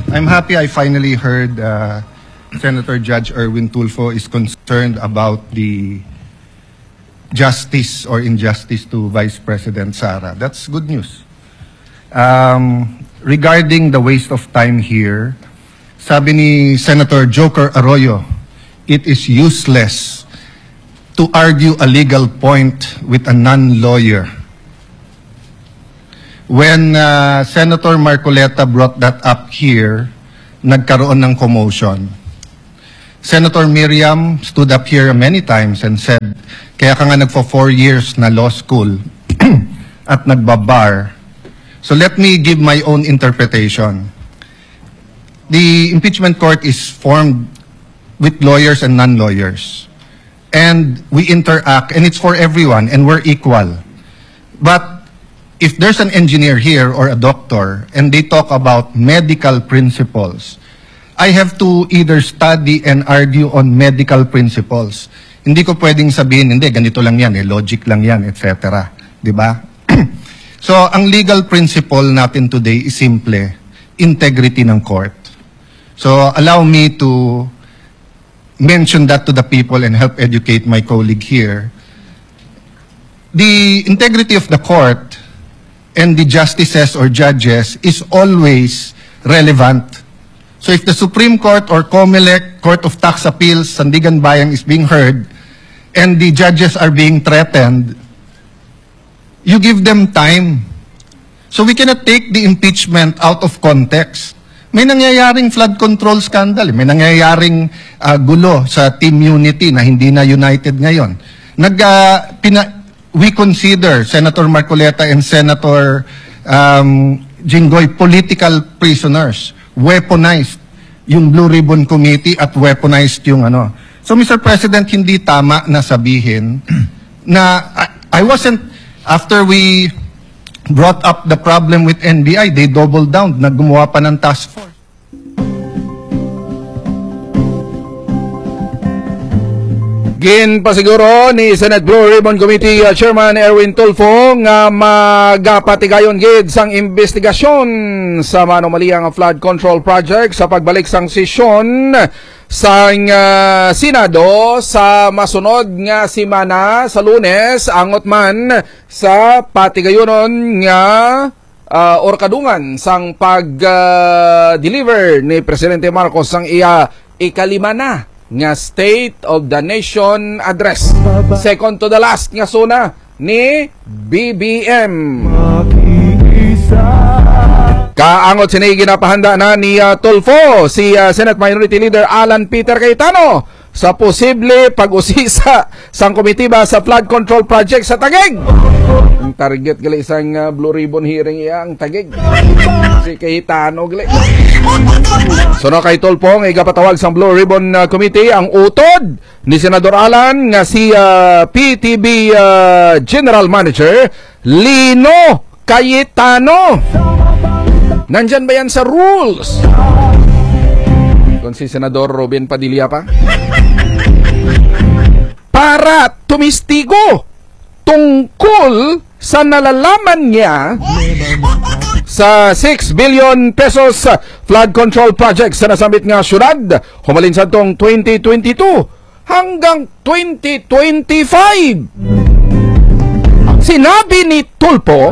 I'm happy I finally heard Senator Judge Erwin Tulfo is concerned about the justice or injustice to Vice President Sara. That's good news. Regarding the waste of time here, sabi ni Senator Joker Arroyo, it is useless to argue a legal point with a non-lawyer. When Senator Marcoleta brought that up here, nagkaroon ng commotion. Senator Miriam stood up here many times and said, kaya ka nga nagpo 4 years na law school at nagbabar. So let me give my own interpretation. The impeachment court is formed with lawyers and non-lawyers. And we interact, and it's for everyone, and we're equal. But if there's an engineer here or a doctor, and they talk about medical principles, I have to either study and argue on medical principles. Hindi ko pwedeng sabihin, hindi, ganito lang yan, logic lang yan, etc. Diba? So, ang legal principle natin today is simple, integrity ng court. So, allow me to mention that to the people and help educate my colleague here. The integrity of the court and the justices or judges is always relevant. So if the Supreme Court or COMELEC, Court of Tax Appeals, Sandigan Bayan is being heard, and the judges are being threatened, you give them time. So we cannot take the impeachment out of context. May nangyayaring flood control scandal, may nangyayaring gulo sa Team Unity na hindi na united ngayon. We consider Senator Marcoleta and Senator Jinggoy political prisoners, weaponized yung Blue Ribbon Committee at weaponized yung ano. So Mr. President, hindi tama na sabihin na I wasn't, after we brought up the problem with NBI, they doubled down, naggumawa pa ng task force. Gin pa siguro ni Senate Blue Ribbon Committee Chairman Erwin Tulfo nga magapatigayon gid sang investigasyon sa manomaliang flood control project sa pagbalik sang sesyon sang Senado sa masunod nga semana sa Lunes, angot man sa patigayonon nga orkadungan sang pag-deliver ni Presidente Marcos sang ikalima na nga State of the Nation Address. Second to the last nga suna ni BBM. Kaangot sinay ginapahanda na ni Tulfo si Senate Minority Leader Alan Peter Cayetano sa posible pag-usisa sang komitiba sa flood control project sa Taguig. Ang target gali isang Blue Ribbon hearing iya ang Taguig. Si Cayetano gali. So na kay Tulfo nga igapatawag sang Blue Ribbon Committee ang utod ni Senador Alan nga si PTB General Manager Lino Cayetano. Nandyan ba yan sa rules? Kung si Senador Robin Padilla pa? Para tumistigo tungkol sa nalalaman niya sa 6 billion pesos flood control project sa nasambit nga syudad humalin sa tong 2022 hanggang 2025. Sinabi ni Tulfo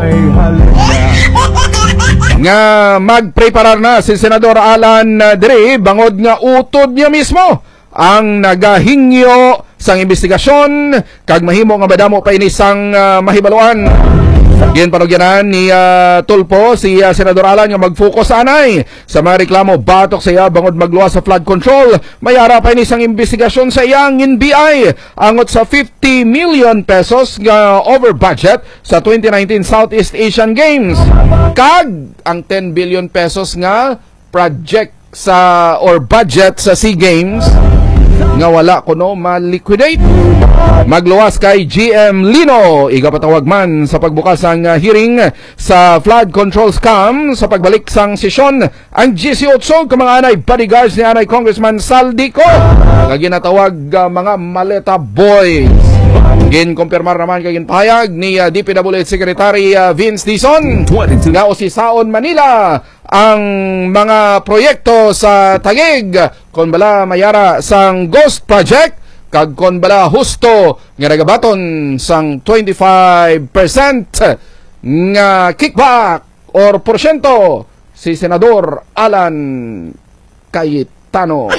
nga magpreparar na si Senador Alan Dre bangod nga utod niya mismo ang nagahingyo sang investigasyon kag mahimo nga madamo pa ini sang mahibaluan. Diyan panugyanan ni Tulfo si Senador Alan nga mag-focus anay sa mga reklamo batok sa iya bangod magluwas sa flood control. Mayara pa ini sang investigasyon sa iyang NBI angot sa 50 million pesos nga over budget sa 2019 Southeast Asian Games. Kag ang 10 billion pesos nga project sa or budget sa SEA Games nga wala kuno ma-liquidate. Magluwas kay GM Lino igapatawag man sa pagbukas ang hearing sa flood control scam sa pagbalik sang sesyon ang GC8 ka mga anay bodyguards ni anay Congressman Saldico nga ginatawag mga maleta boys. Gin-kumpirmar naman kay ginpahayag ni DPWH Secretary Vince Dizon nga usisaon Manila ang mga proyekto sa Taguig kon bala mayara sang Ghost Project kag kon bala husto nga nagabaton sang 25% nga kickback or porsyento si Senador Alan Cayetano.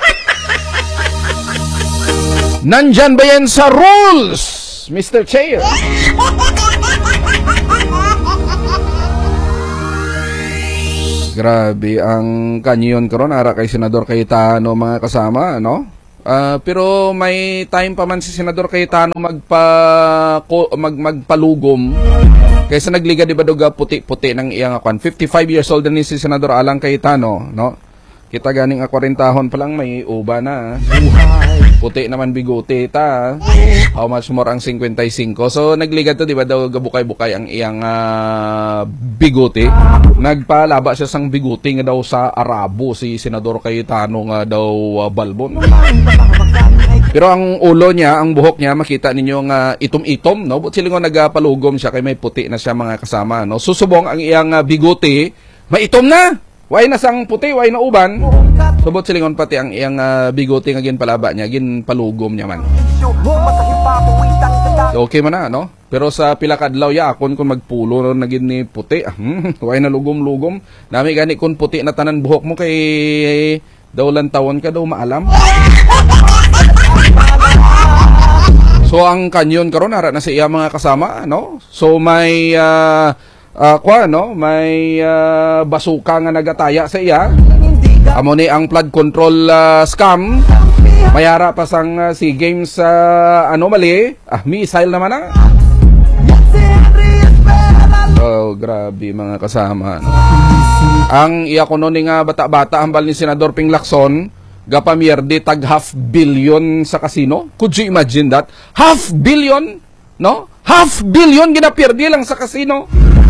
Nandyan ba yan sa rules, Mr. Chair? Grabe ang kanyon karon ara kay Senador Cayetano mga kasama, no? Pero may time pa man si Senador Cayetano magpalugom. Kaysa nagliga di ba duga puti-puti ng iyang akwan. 55 years old na ni si Senador Alan Cayetano, no? Kita ganing 40 tahon pa lang may uba na. Puti naman bigote ta. How much more ang 55? So nagliga to di ba daw gabukay-bukay ang iyang bigote. Nagpalaba siya sang bigote nga daw sa Arabo si Senador Cayetano nga daw balbon. Pero ang ulo niya, ang buhok niya makita ninyo nga itom-itom, no? But sila nga nagpalugom siya kay may puti na siya mga kasama, no? Susubong ang iyang bigote, maitom na. Way na sang puti, way na uban. Subot silingon pati ang iyang bigote nga ginpalaba niya, ginpalugom niya man. So, okay man na, no? Pero sa pila kadlaw ya akon kung magpulo no nagin ni puti, way na lugom-lugom. Nami gani kun puti na tanan buhok mo kay daw lan tawon ka daw maalam. So ang kanyon karon ara na sa iya mga kasama, no? So may may basuka nga nagataya sa iya. Amo ni ang flood control scam. Mayara pa sang SEA Games anomaly. Missile naman na. Oh, grabe mga kasama, no? Ang iya kuno ni nga bata-bata hambal ni Senador Ping Lacson, gapamierde tag $500 million sa casino. Could you imagine that? $500 million, no? $500 million ginapirdi lang sa casino.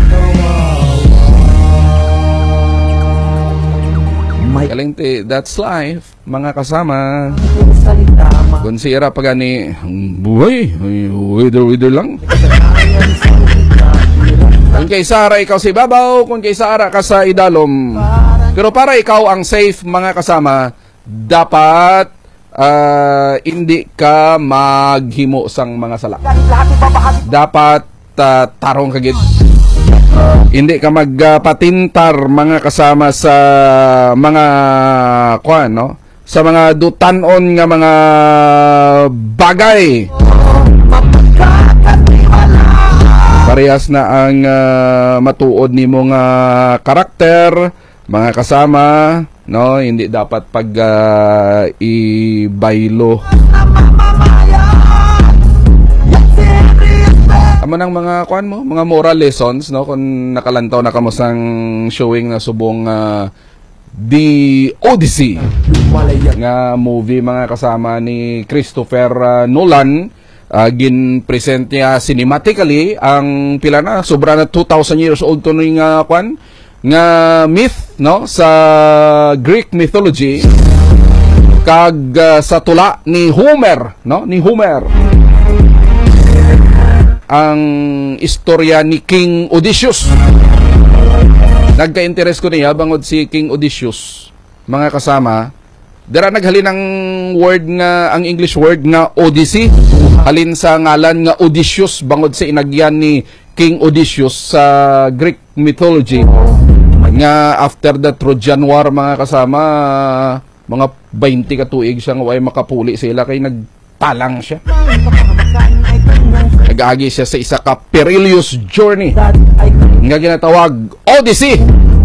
Kalente, that's life, mga kasama. Kung sira pa gani, buhay, wither lang. Kung kay Sara ikaw sa ibabaw, kung kay Sara ka sa idalom. Pero para ikaw ang safe, mga kasama, dapat hindi ka maghimo sang mga sala. Dapat tarong kagid. Hindi ka magpatintar mga kasama sa mga no? Sa mga dutanon nga mga bagay. Parehas na ang matuod ni mong karakter, mga kasama, no? Hindi dapat pag ibaylo. Amo nang mga mga moral lessons, no? Kung nakalantaw na kamo sang showing na subong The Odyssey nga movie mga kasama ni Christopher Nolan. Gin-present niya cinematically ang pila na sobra na 2,000 years old to ning nga myth, no, sa Greek mythology kag sa tula ni Homer, no, ni Homer ang istorya ni King Odysseus. Nagka-interest ko niya bangod si King Odysseus, mga kasama. Dara naghalin ang word nga, ang English word nga Odyssey, halin sa ngalan nga Odysseus bangod sa inagyan ni King Odysseus sa Greek mythology. Nga after the Trojan War, mga kasama, mga 20 ka tuig siya nga way makapuli sila kay nagtalang siya. Nag-agi siya sa isa ka perilous journey nga ginatawag Odyssey.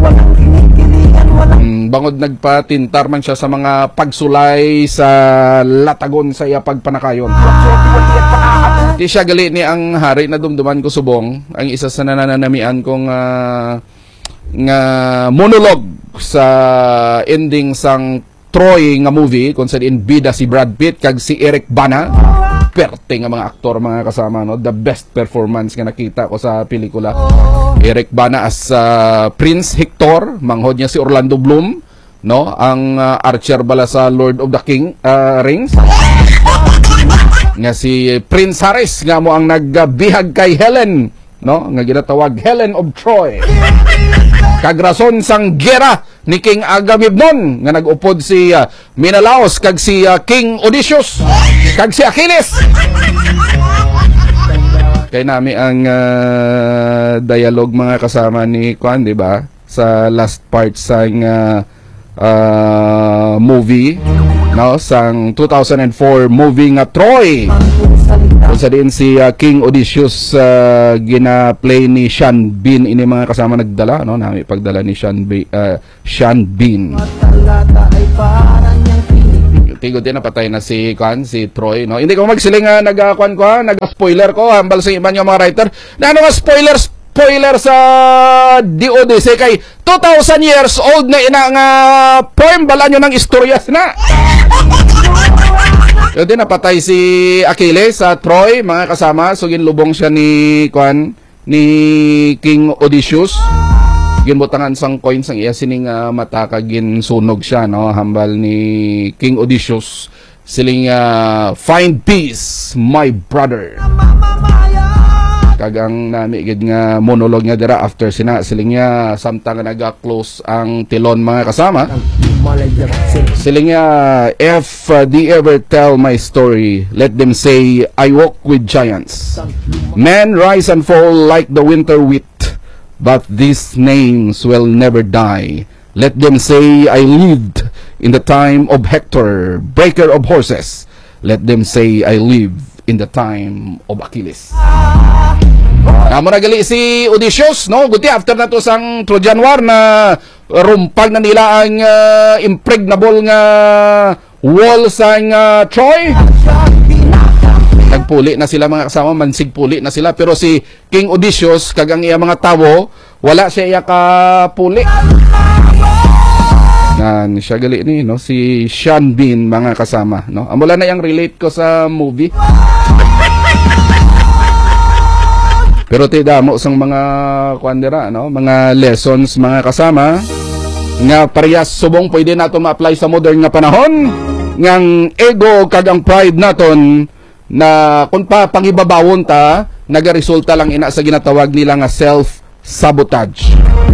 Bangod nagpatintar man siya sa mga pagsulay sa latagon sa iya pagpanakayon. Di siya gali ni ang hari na dumduman ko subong, ang isa sa nananamian kong nga monologue sa ending sang Troy nga movie kung saan in bida si Brad Pitt kag si Eric Bana. Perte nga mga aktor, mga kasama, no? The best performance nga nakita ko sa pelikula. Eric Bana as Prince Hector, manghod niya si Orlando Bloom, no? Ang archer bala sa Lord of the Rings. Nga si Prince Harris nga mo ang nagbihag kay Helen, no? Nga ginatawag Helen of Troy. kagrason sang gera ni King Agamemnon nga nag-upod si Menelaos kag si King Odysseus kag si Achilles. Kay nami ang dialogue mga kasama ni Kwan, di ba? Sa last part sang movie, no? Sang 2004 movie nga Troy. Kung sa din si King Odysseus gina-play ni Sean Bean, ini mga kasama nagdala, no? Nami pagdala ni Sean Bean. Tigod din napatay na si Troy, no. Hindi ko magsiling nag-spoiler ko hambal sa iban yung mga writer. Na ano nga spoiler sa DOD say kay 2,000 years old na ina nga poem bala nyo ng istoryas na. Yun din napatay si Achilles sa Troy, mga kasama. So ginlubong siya ni King Odysseus. Ginbutangan sang coin sang iya sining mata kagin sunog siya, no, hambal ni King Odysseus siling find peace my brother. Kagang nami gid nga monologue niya dira after siling niya samtang naga-close ang tilon, mga kasama. Siling niya, if they ever tell my story, let them say I walk with giants. Men rise and fall like the winter wheat, but these names will never die. Let them say I lived in the time of Hector, breaker of horses. Let them say I live in the time of Achilles. Amo nagali si Odysseus, no? Guti after na to sang Trojan War na rumpag na nila ang impregnable nga wall sang Troy. Nagpuli na sila, mga kasama, mansig puli na sila. Pero si King Odysseus kagang iya mga tawo, wala siya iya kapuli. Nan siya gali ni, no, si Sean Bean, mga kasama, no. Amula na yang relate ko sa movie. Pero tidamo sang mga kwandera, no, mga lessons, mga kasama, nga parehas subong pwede nato ma-apply sa modern nga panahon. Ngang ego kag ang pride naton na kung pa pangibabawon ta, nagaresulta lang ina sa ginatawag nila nga self-sabotage.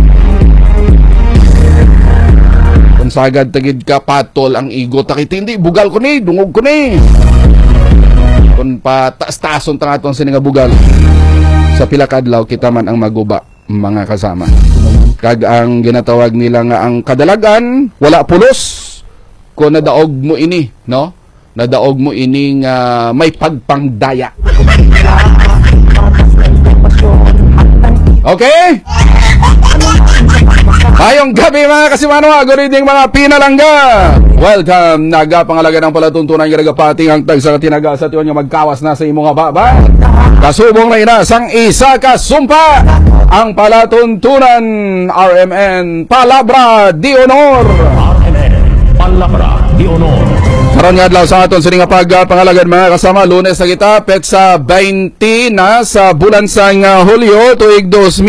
Kung sagad tagid ka patol ang ego, takit hindi, bugal ko ni, dungog ko ni. Kung pa taas-taason ta nga sininga bugal, sa pila kadlaw kita man ang maguba, mga kasama. Kag ang ginatawag nila nga ang kadalagan, wala pulos. Kung nadaog mo ini, no? Nadaog mo ini nga may pagpangdaya. Okay? Ayong gabi, mga kasimano, good evening mga pinalangga. Welcome, nagapangalaga ng palatuntunan nga nagapating ang tag sa tinaga sa tiyon nga magkawas na sa imong baba. Kasubong na inasang isa kasumpa ang palatuntunan RMN Palabra di Honor. RMN Palabra di Honor. Karon nga adlaw sa aton sining pagpangalagad, mga kasama, Lunes na kita, petsa 20 na sa bulan sang Hulyo tuig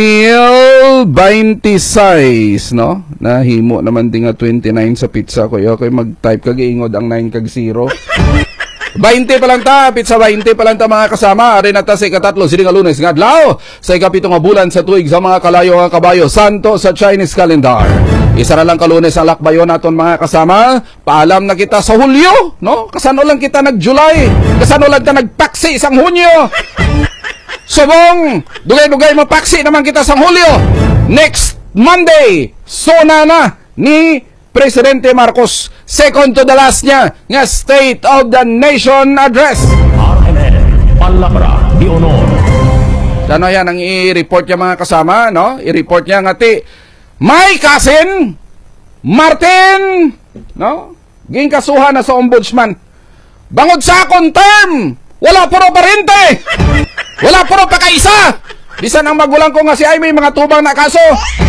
2026, no? Nahimo naman din nga 29 sa pizza ko. Okay, mag-type kag ingod ang 9 kag 0. 20 pa lang ta, pizza 20 pa lang ta, mga kasama. Ari na ta sa ikatatlo sining Lunes nga adlaw sa ikapito nga bulan sa tuig sa mga kalayo nga kabayo santo sa Chinese calendar. Isa na lang ka Lunes ang lakbayon naton, mga kasama. Paalam na kita sa Hulyo, no? Kasano lang kita nag-July, kasano lang ta nagpaksi isang Hunyo. Subong dugay-dugay mapaksi naman kita sa Hulyo. Next Monday sona na ni Presidente Marcos, second to the last niya nga State of the Nation Address. RMN Palabra di Honor. Ano yan ang i-report niya, mga kasama, no? I-report niya nga ti may kasin Martin, no? Ging kasuhan na sa ombudsman. Bangod sa akong term, wala puro parente, wala puro pakaisa. Bisan ang magulang ko nga si ay may mga tubang na kaso.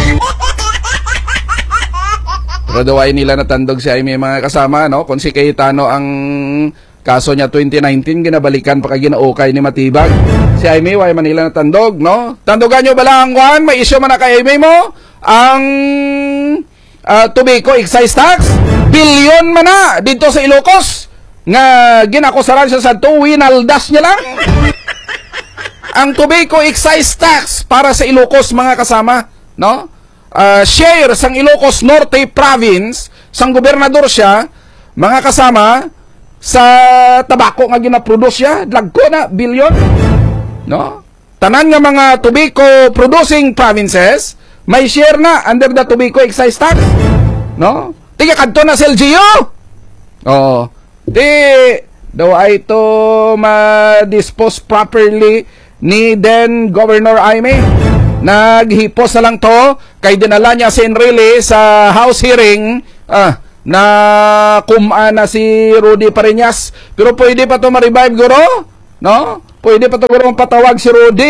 Pero daway nila natandog si Aimee, mga kasama, no? Kung si Cayetano ang kaso niya 2019, ginabalikan pa kay ginaukay ni Matibag. Si Aimee, way man nila natandog, no? Tandogan nyo ba lang, Juan? May issue man na kay Aimee mo? Ang tobacco excise tax? Bilyon man na dito sa Ilocos. Nga ginakusaran siya sa winaldas niya lang. Ang tobacco excise tax para sa Ilocos, mga kasama, no? share sang Ilocos Norte Province, sang gobernador siya, mga kasama, sa tabako nga ginaproduce siya, dagko na bilyon, no? Tanan nga mga tobacco producing provinces may share na under the tobacco excise tax, no? Tiga kadto na sa LGU. Oh, di daw ay to ma-dispose properly ni then Governor Aimee. Naghipos na lang to kay dinala niya si Enrile sa House hearing na kuma na si Rudy Pariñas. Pero pwede pa to ma-revive, guro? No? Pwede pa to, guro, patawag si Rudy?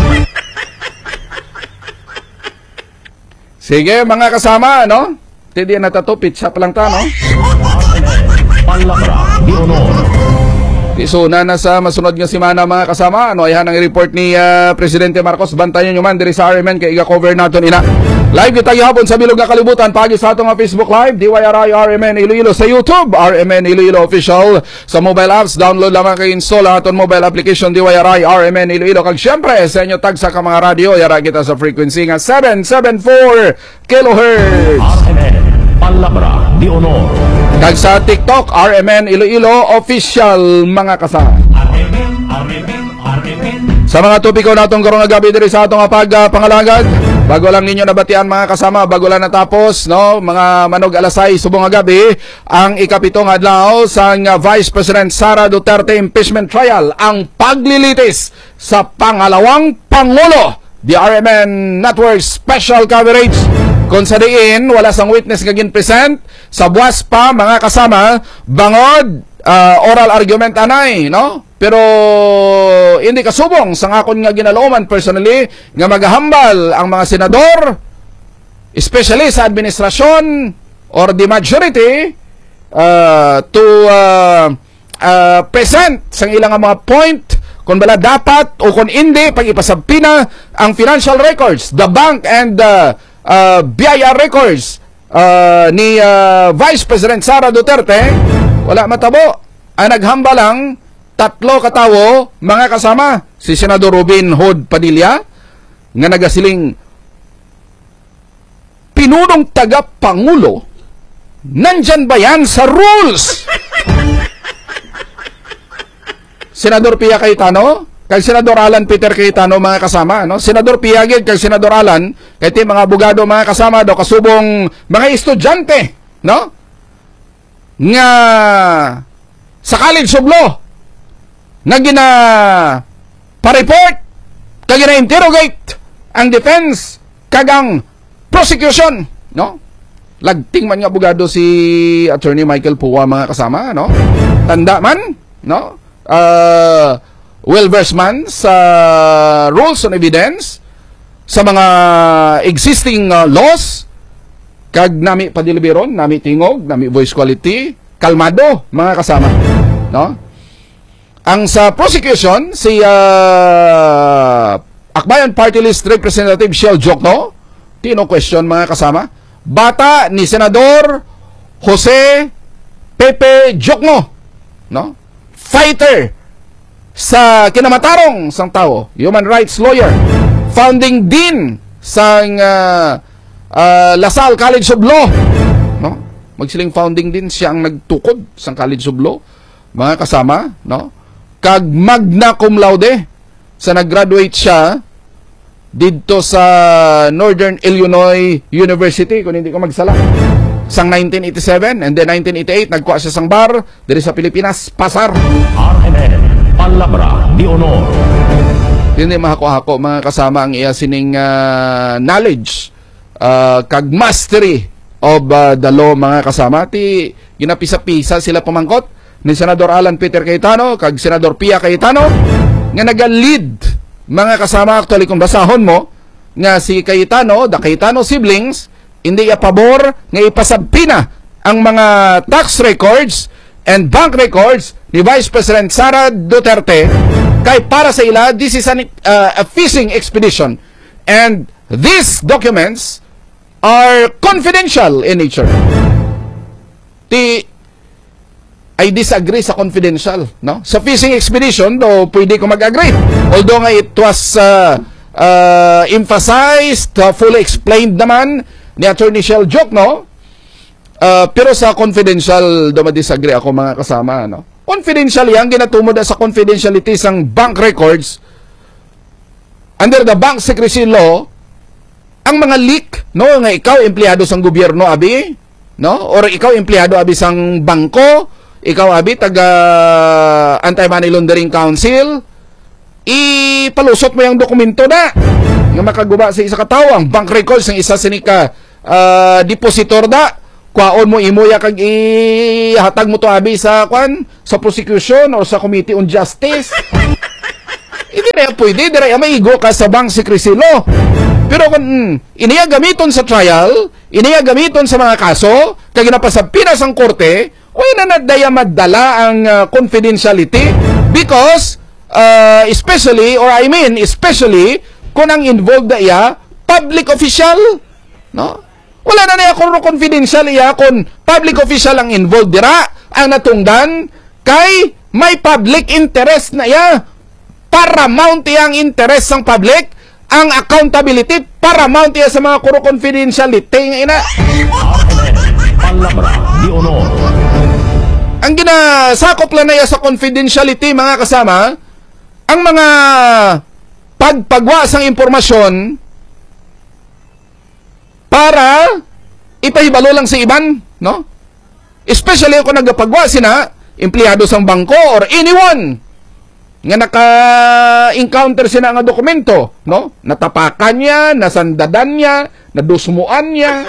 Sige, mga kasama, no? Hindi na tatupit siya palang ta, no? Palabra de Honor. Isuna na sa masunod nga simana, mga kasama. Ano, ayan ang report ni Presidente Marcos. Bantayan nyo man diri sa RMN kay iga-cover natin ina. Live kita hapon sa bilog nga kalibutan. Pagi sa atong Facebook Live, DYRI RMN Iloilo sa YouTube, RMN Iloilo Official. Sa mobile apps, download lamang kay install ang atong mobile application DYRI RMN Iloilo. Kag syempre, sa inyo tag sa ka mga radio, yara kita sa frequency nga 774 kHz. RMN Palabra de Honor. Kag sa TikTok, RMN Iloilo Official, mga kasama. Sa mga topiko natong karong gabi diri sa atong pagpangalagad, bago lang ninyo nabatian, mga kasama, bago lang natapos, no, mga manog alasay subong nga gabi, ang ikapitong adlaw sa Vice President Sara Duterte impeachment trial, ang paglilitis sa pangalawang pangulo. The RMN Network special coverage kung sa diin wala sang witness nga gin-present sa buwas pa, mga kasama, bangod oral argument anay, no? Pero hindi kasubong sang akon nga ginalooman personally nga magahambal ang mga senador, especially sa administrasyon or the majority, to present sang ilang mga point kung bala dapat o kung hindi pag ipasabpina ang financial records, the bank and BIR records ni Vice President Sara Duterte. Wala matabo. Ang naghamba lang tatlo katawo, mga kasama, si Senador Robin Hood Padilla nga nagasiling pinunong taga-pangulo, nandyan ba yan sa rules? Senador Pia Cayetano, kay Senador Alan Peter Cayetano, mga kasama, no? Senador Pia gid kay Senador Alan, kay ti mga abogado, mga kasama, do kasubong mga estudyante, no? Nga sa College of Law nga gina pa-report, nga gina-interrogate ang defense kagang prosecution, no? Lagting man nga abogado si Attorney Michael Puwa, mga kasama, no? Tanda man, no? Well-versed man sa rules on evidence, sa mga existing laws, kag nami padiliberon, nami tingog, nami voice quality, kalmado, mga kasama, no? Ang sa prosecution, si Akbayan Party List Representative Shell Jokno, tino question, mga kasama, bata ni Senador Jose Pepe Jokno, no? Fighter sa kinamatarong sang tao, human rights lawyer, founding dean sang LaSalle College of Law, no? Magsiling founding dean siya ang nagtukod sang College of Law, mga kasama, no? Kag magna cum laude sa nag-graduate siya dito sa Northern Illinois University, kung hindi ko magsala, sang 1987, and then 1988 nagkuha siya sang bar diri sa Pilipinas, Pasar. RMN Palabra de Honor. Hindi mahako-hako, mga kasama, ang iya sining knowledge kag mastery of the law, mga kasama. Ti ginapisa-pisa sila pamangkot ni Senador Alan Peter Cayetano kag Senador Pia Cayetano nga naga-lead, mga kasama. Actually, kung basahon mo nga si Cayetano, the Cayetano siblings, hindi pabor nga ipasabpina ang mga tax records and bank records ni Vice President Sara Duterte, kay para sa ila this is a fishing expedition and these documents are confidential in nature. I disagree sa confidential, no? Sa fishing expedition, though pwede ko mag-agree, although nga it was emphasized, fully explained naman ni Attorney Shell Joke, no? Pero sa confidential, dumadisagree ako mga kasama, no? Confidential yan, ginatumod sa confidentiality sang bank records under the bank secrecy law. Ang mga leak, no, nga ikaw empleyado sang gobyerno abi, no, or ikaw empleyado abi sang bangko, ikaw abi taga Anti-Money Laundering Council, ipalusot mo yung dokumento na nga makaguba sa isa ka tawo, ang bank records ng isa sinika depositor da, kwaon mo imo ya kag ihatag mo to abi sa sa prosecution or sa Committee on Justice. Hindi na pwede, dira maigo ka sa bank secrecy law. Pero kung iniya gamiton sa trial, iniya gamiton sa mga kaso, kag ginapasapinas ang korte, wala na nadaya madala ang confidentiality because especially kung ang involved na iya public official, no? Wala na niya kung confidential iya kung public official ang involved dira, ang natungdan kay may public interest na iya, paramount iya ang interest ng public, ang accountability paramount iya sa mga kuro confidentiality nga ina. Palabra di Honor. Ang ginasakop lang na iya sa confidentiality mga kasama, ang mga pagpagwa sang impormasyon para ipahibalo lang sa iban, no? Especially kung nagpagwa sina empleyado sang bangko or anyone nga naka-encounter sina nga dokumento, no? Natapakan niya, nasandadan niya, nadusmuan niya.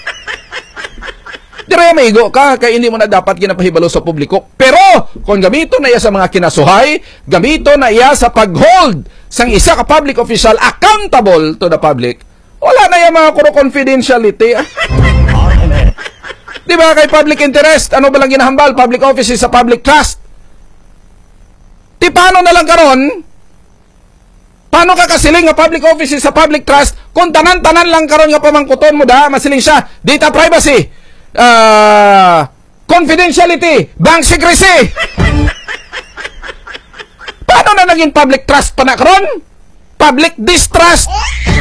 Dire maigo ka kay hindi mo na dapat ginapahibalo sa publiko. Pero kung gamito na iya sa mga kinasuhay, gamito na iya sa pag-hold sang isa ka public official accountable to the public, wala na yung mga kuro confidentiality. Di ba kay public interest, ano ba lang ginahambal? Public office is a public trust. Di paano na lang karon? Paano ka kasiling nga public office is a public trust kung tanan-tanan lang karon nga pamangkuton mo da, masiling siya, data privacy, confidentiality, bank secrecy. Paano na naging public trust pa na karon? Public distrust.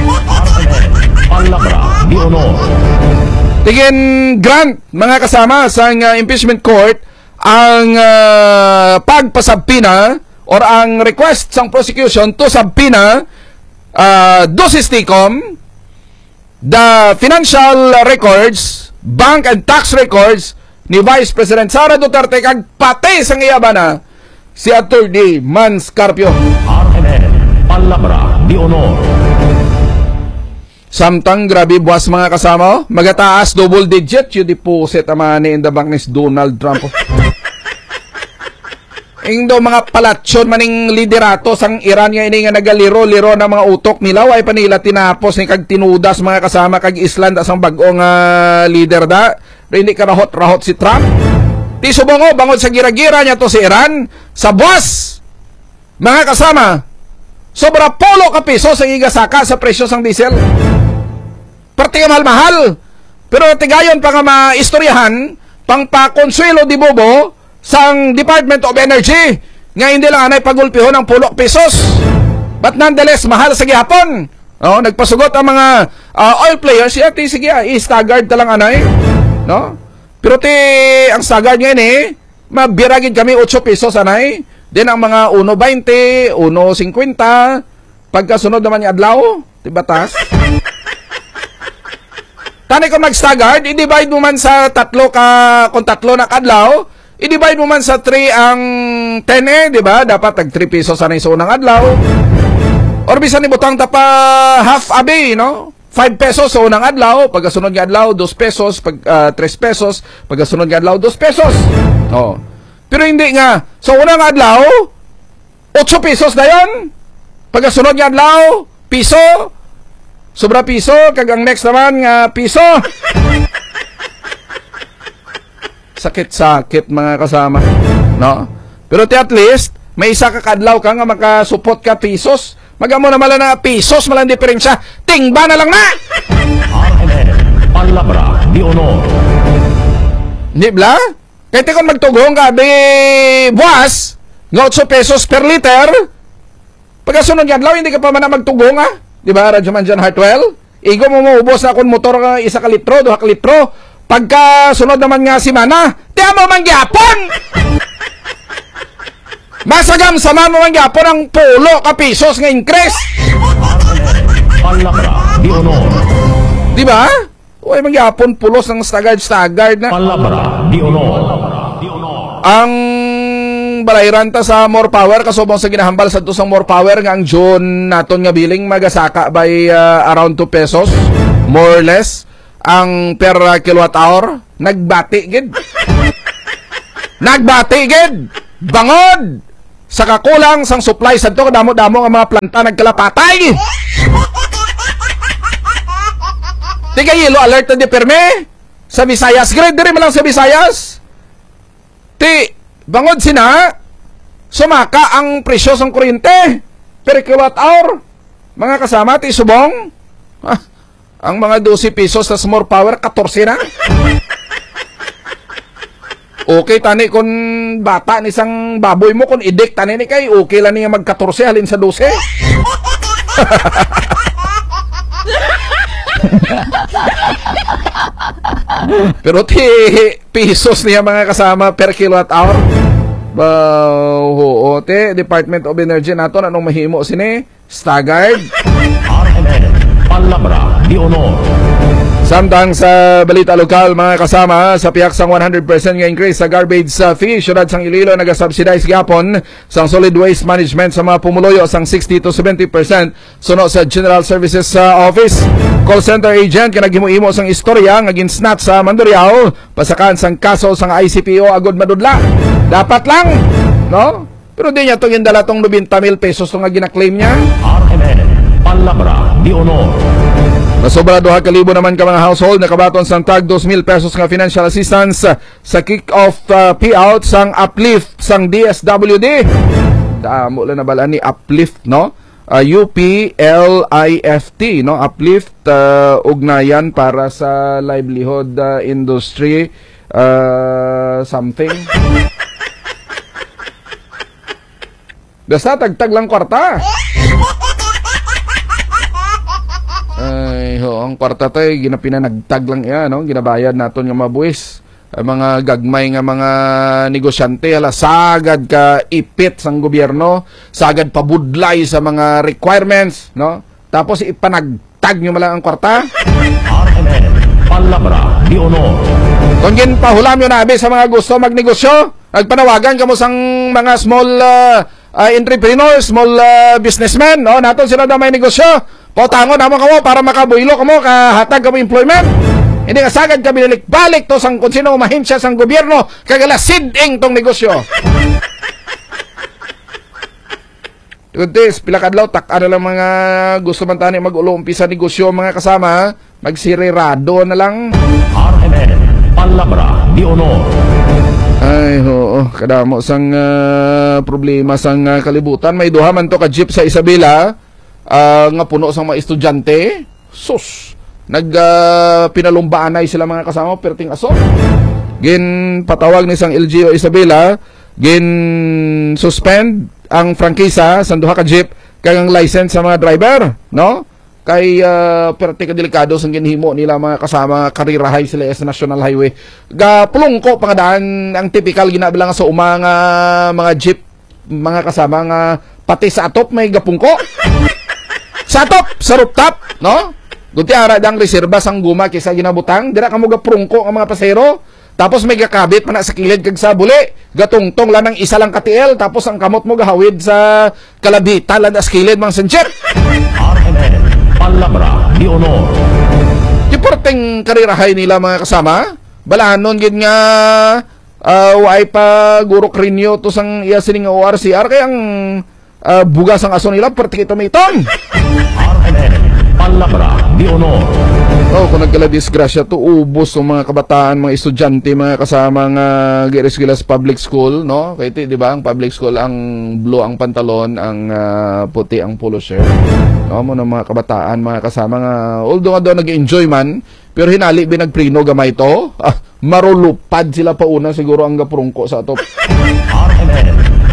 Palabra di Honor. Tigin grant mga kasama sa impeachment court ang pagpasabpina or ang request sang prosecution to subpoena dosisticom the financial records, bank and tax records ni Vice President Sara Duterte kag pati sang iyabana si Attorney Mans Carpio. RNN Palabra di Honor. Samtang grabe buwas mga kasama, magataas double digit yung deposit amani in the bank ni Donald Trump. Ingdo mga palatsyon maning liderato sang Iran nga ini nga nagaliro-liro na mga utok nila, way pa nila tinapos ni kag tinudas mga kasama kag Island asang bag-ong leader da. Hindi ka rahot-rahot si Trump. Ti subongo bangod sa gira-gira niya to si Iran sa buwas. Mga kasama, sobra polo ka piso sa igasaka sa presyo sang diesel. Parte mahal-mahal. Pero tigayon pa nga maistoryahan, pang pakonsuelo di bobo sang Department of Energy nga hindi lang anay pagulpihon ng pulok pesos. But nonetheless, mahal sa gihapon. No, nagpasugot ang mga oil players, sige, i-staggered talang anay. No? Pero ang staggered ngayon mabiragin kami 8 pesos anay. Then ang mga 1.20, 1.50, pagkasunod naman yung adlaw, tibatas. Tani kung mag-staggered, i-divide mo man sa kung tatlo na kadlaw, i-divide mo man sa 3 ang 10 di ba? Dapat tag 3 pesos anay sa unang adlaw. Or bisan ni butang tapa half a day, no? 5 pesos sa unang adlaw, pagkasunod nga adlaw 2 pesos, 3 pesos, pagkasunod nga adlaw 2 pesos. Oh. Pero hindi nga, sa unang adlaw 8 pesos na yon. Pagkasunod nga adlaw, piso, sobra piso, kag ang next naman nga piso. Sakit-sakit mga kasama, no? Pero at least may isa ka kadlaw ka nga makasupot ka pesos. Magamo na mala na pesos malang diferensya. Tingba na lang na. RNN Palabra di Honor. Di ba? Kaya kung magtugong ka buwas nga 8 pesos per liter, pagkasunod nga adlaw hindi ka pa man magtugong Di ba, Radyo Man John Hartwell? Igo mo maubos na kung motor ka 1 ka litro, 2 ka litro. Pagka sunod naman nga si Mana, tiyan mo mangyapon! Masagam sama mo mangyapon ang pulo ka pisos nga increase! Palabra di honor. Di ba? Uy, mangyapon pulos ng stagard na. Palabra di honor. Ang balayranta sa More Power kasubong sa ginahambal sa tusang More Power nga ang June naton nga biling magasaka by around 2 pesos more or less ang per kilowatt hour. Nagbati gid bangod sa kakulang sang supply sadto kadamo-damo nga mga planta nagkalapatay. Tiga yellow alert na di perme sa Visayas, grade diri man lang sa Visayas. Ti bangod sina sumaka ang presyo sang kuryente per kilowatt hour. Mga kasama ti subong ang mga 12 pesos sa More Power 14 na. Okay tani kung bata ni sang baboy mo kung idik tani ni kay okay lang niya mag 14 halin sa 12. Pero ti pesos niya mga kasama per kilowatt hour. Oo, te Department of Energy nato anong mahimo sini? Stagard. RMN Palabra di honor. Samtang sa balita lokal mga kasama, sa piyak sang 100% nga increase sa garbage fee, syudad sang Iloilo nagasubsidize gyapon sang solid waste management sa mga pumuloyo sang 60 to 70% suno sa General Services Office. Call center agent kanaghimo-imo sang istorya nga ginsnatch sa Mandurriao pasakan sang kaso sang ICPO agud madudla. Dapat lang, no? Pero di niya itong indala itong 90,000 pesos nga ginaklaim niya. RMN Palabra di honor. Nasobra 2,000 naman ka mga household nakabaton sang tag 2,000 pesos nga financial assistance sa kick-off payout sang uplift sang DSWD. Damo lang nabalaan ni uplift, no? UPLIFT, no? Uplift ugnayan para sa livelihood industry something. Basta tagtag lang kwarta. Ay, ang kwarta tay ginapinanagtag lang iya, no? Ginabayad naton nga mga buwis. Mga gagmay nga mga negosyante hala sagad ka ipit sang gobyerno, sagad pabudlay sa mga requirements, no? Tapos ipanagtag nyo malang ang kwarta. RMN Palabra di honor. Kung ginpahulam yun nabi sa mga gusto magnegosyo, nagpanawagan kamo sang mga small entrepreneurs, small businessmen, no? Naton sila na may negosyo. Pautangon naman kamo para makabuilo kamo, kahatag kamo employment. Hindi nga sagad ka binalik-balik to sang kung sino mahinsya sang gobyerno kagala siding tong negosyo. Tudis, pila kadlaw tak ano lang mga gusto man tani mag-ulo umpisa negosyo mga kasama, magsirirado na lang. RMN Palabra di honor. Ay, oo, kadamo sang problema sang kalibutan. May duha man to ka jeep sa Isabela. Nga puno sang mga estudyante. Sus, pinalumbaan ay sila mga kasama perting aso. Gin patawag ni sang LGU Isabela, gin suspend ang prangkisa sa duha ka jeep kag ang license sa mga driver, no? Kay perti ka delikado sang ginhimo nila mga kasama karirahay sila sa National Highway. Pulong ko pangadaan ang typical ginabilang sa mga jeep mga kasama nga pati sa atop may gapungko. Sa top, sa rooftop, no? Gunti ara dang reserba sang guma kaysa ginabutang, dira kamo gaprungko ang mga pasahero. Tapos may gakabit pa na sa kilid kag sa buli. Gatungtong lang ng isa lang katiel, tapos ang kamot mo gahawid sa kalabitan lang sa kilid mga sanjet. RMN Palabra di honor. Importeng karirahay nila mga kasama. Balahanon gid nga way pa guro krinyo to sang iya sining ORCR kayang bugas ang aso nila perti kita maiton. RMN Palabra di honor. Kung nagkala-disgrasya to, ubos ng mga kabataan, mga estudyante, mga kasama nga gila sa public school, no? Kaya di ba, ang public school, ang blue ang pantalon, ang puti ang polo shirt. No, mo ng mga kabataan, mga kasama nga, although nga daw nag-enjoy man, pero hinali binagprino gamay to, marulupad sila pa una, siguro ang gaprungko sa top. RMN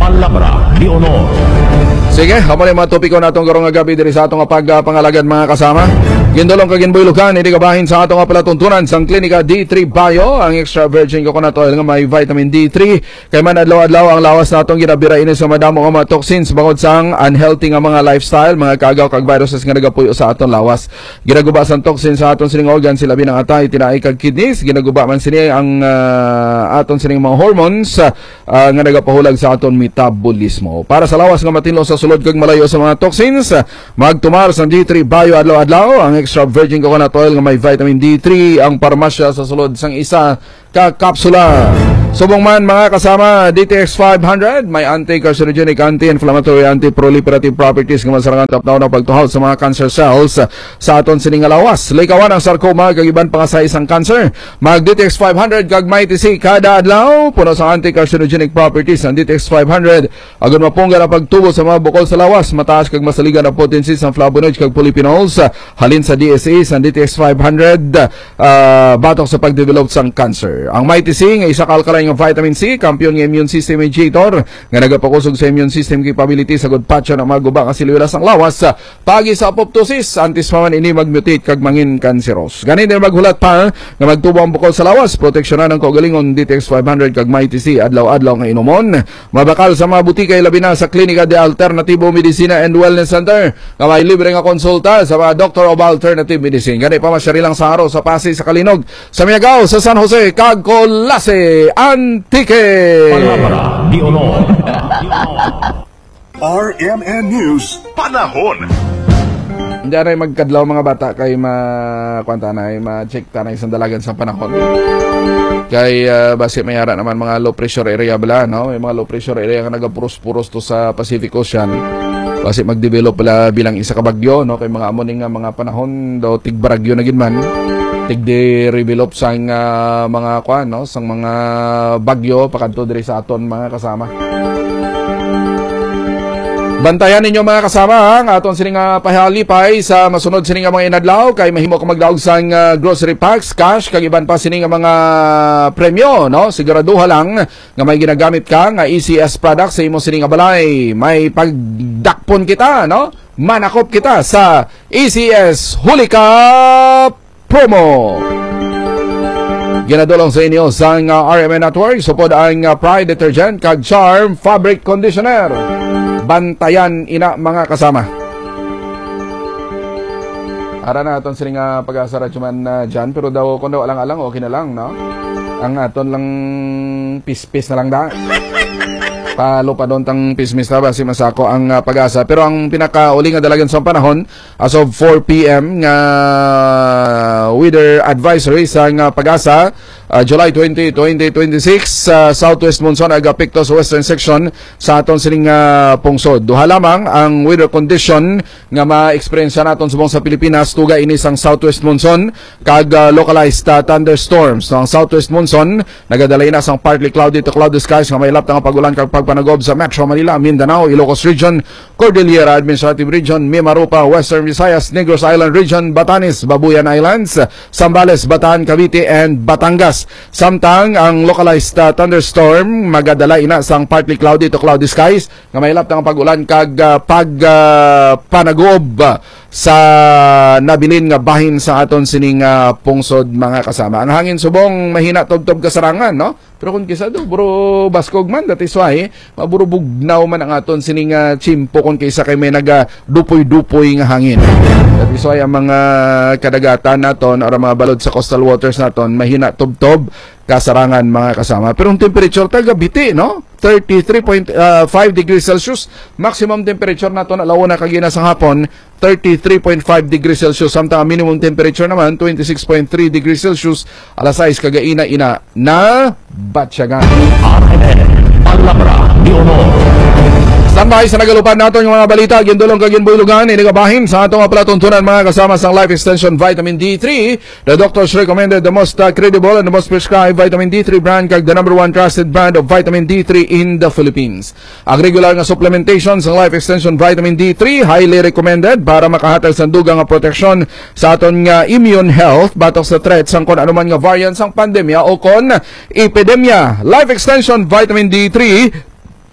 Palabra de Honor. Sige, hamon yung mga topiko natong karong gabi diri sa atong pagpangalagad mga kasama. Gindolong kaginboy lukan, hindi kabahin sa atong palatuntunan sang Klinika D3 Bio, ang extra virgin coconut oil nga may vitamin D3. Kay man adlaw-adlaw ang lawas natong ginabira ini sa madamo nga mga toxins bangod sang unhealthy nga mga lifestyle, mga kagaw kag viruses nga nagapuyo sa atong lawas. Ginaguba sang toxins sa atong sining organ, sila binang atay, tinaay kag kidneys, ginaguba man sini ang atong sining mga hormones nga nagapahulag sa atong metabolismo. Para sa lawas nga matinlo sa sulod kag malayo sa mga toxins, magtumar sa D3 Bio adlaw-adlaw ang extra virgin coconut oil nga may vitamin D3, ang parmasya sa sulod sang isa ka kapsula. Subong man mga kasama, DTX 500 may anti-carcinogenic, anti-inflammatory, anti-proliferative properties nga masarangan tapnaw ng pagtuhaw sa mga cancer cells sa aton sining lawas. Likawan ang sarcoma kag iban pa nga sa isang cancer. Mag DTX 500 kag may TC kada adlaw puno sa anti-carcinogenic properties ang DTX 500 agon mapunggan ang pagtubo sa mga bukol sa lawas, mataas kag masaligan ang potency sa flavonoids kag polyphenols halin sa DSA sa DTX 500 batok sa pagdevelop sang cancer. Ang may TC nga isa ka alkaline nga vitamin C, kampiyon nga immune system mediator nga nagapakusog sa immune system capability sa good patch na maguba kasi liwelas ang lawas pagi sa apoptosis, antis pa man ini magmutate kag mangin cancerous. Ganin din maghulat pa nga magtubo ang bukol sa lawas, proteksyonan ng kaugalingon DTX 500 kag may TC adlaw-adlaw nga inomon. Mabakal sa mga butika labi na sa Klinika de Alternativo Medicina and Wellness Center nga may libre nga konsulta sa mga Doctor of Alternative Medicine. Gani pa masyari lang sa araw sa Pasig, sa Kalinog, sa Miagao, sa San Jose, kag Colase, Antique. Palabra de Honor. RMN News Panahon. Hindi na magkadlaw mga bata kay ma-check tanay sa dalagan sa panahon. Kay base mayara naman mga low pressure area bala, no? May mga low pressure area nga nagapuros-puros to sa Pacific Ocean. Base mag-develop pala bilang isa ka bagyo, no? Kay mga amoning nga mga panahon daw tigbaragyo na gid man. Tig-develop sang mga kwan, no? Sang mga bagyo pakadto diri sa aton mga kasama. Bantayan ninyo mga kasama ang aton sining pahalipay sa masunod sining mga inadlaw kay mahimo ka magdaog sang grocery packs, cash kag iban pa sining mga premyo, no? Siguraduha lang nga may ginagamit ka nga ECS products sa imo sining balay. May pagdakpon kita, no? Manakop kita sa ECS Hulika Promo. Ginadulong sa inyo sang RMN Network supod ang Pride Detergent kag Charm Fabric Conditioner. Bantayan ina mga kasama. Ara na aton sining pag-asa radyoman dyan, pero daw kung daw alang-alang okay na lang, no? Ang aton lang pis-pis na lang da. Palo pa doon tang pismis na ba si Masako ang pag-asa. Pero ang pinakauli nga dalagan sa panahon as of 4 p.m. nga weather advisory sa pag-asa July 20, 2026 southwest monsoon agapekto sa western section sa aton sining pungsod. Duha lamang ang weather condition nga ma-experience naton subong sa Pilipinas tuga ini sang southwest monsoon kag localized thunderstorms. So, ang southwest monsoon nagadalay na sang partly cloudy to cloudy skies nga may laptang pagulan kag panagob sa Metro Manila, Mindanao, Ilocos Region, Cordillera Administrative Region, Mimaropa, Western Visayas, Negros Island Region, Batanes, Babuyan Islands, Zambales, Bataan, Cavite, and Batangas. Samtang ang localized thunderstorm magadala ina sang partly cloudy to cloudy skies nga may laptang pagulan kag panagob sa nabilin nga bahin sa aton sining pungsod mga kasama. Ang hangin subong mahina tubtob kasarangan, no? Pero kung kisa do buro baskog man, that is why maburo bugnaw man ang aton sining chimpo kung kaysa kay may dupoy-dupoy nga hangin. That is why ang mga kadagatan naton or mga balod sa coastal waters naton mahina tubtob kasarangan mga kasama. Pero ang temperature taga biti, no? 33.5 degrees Celsius. Maximum temperature naton alaw na kagina sa hapon 33.5 degrees Celsius. Samtang ang minimum temperature naman 26.3 degrees Celsius. Alas 6 kagaina-ina na Batyagan. RMN Palabra de Honor. Standby sa nagalupan natin yung mga balita, gindulong kaginbuylugan, inigabahin sa atong palatuntunan mga kasama sa Life Extension Vitamin D3. The doctors recommended the most credible and the most prescribed Vitamin D3 brand kag the #1 trusted brand of Vitamin D3 in the Philippines. Ang regular nga supplementation sa Life Extension Vitamin D3 highly recommended para makahatag sa dugang nga proteksyon sa aton nga immune health batok sa threats sang kon anuman nga variants sang pandemya o kon epidemya. Life Extension Vitamin D3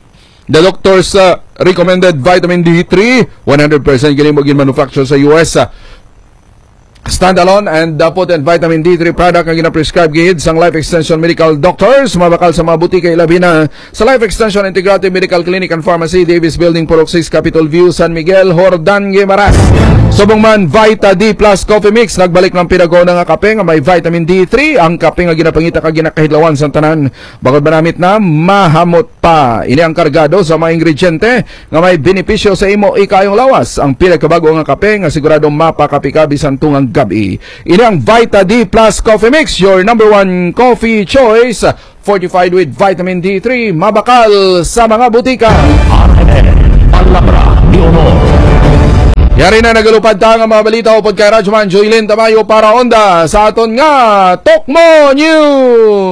The doctor's recommended vitamin D3, 100% gini mo manufacture sa US. Standalone and potent vitamin D3 product ang gina-prescribe gihid sang Life Extension Medical Doctors. Mabakal sa mga butika ilabi na sa Life Extension Integrative Medical Clinic and Pharmacy, Davis Building, Purok 6, Capitol View, San Miguel, Hordan, Guimaras. Subong man, Vita D Plus Coffee Mix. Nagbalik ng pinago na nga kape nga may vitamin D3. Ang kape nga ginapangita kag ginakahidlawan sa tanan. Bagod manamit na, mahamot pa. Ini ang kargado sa mga ingrediente nga may benepisyo sa imo ikayong lawas. Ang pinakabago nga kape nga siguradong mapakapi ka bisan tungang gabi. Ini ang Vita D Plus Coffee Mix, your number one coffee choice, fortified with vitamin D3, mabakal sa mga butika. RNN Palabra de Honor. Yari na nagalupad ta nga mga balita upod kay Radyoman Joylin Tamayo para onda sa aton nga Tokmo News.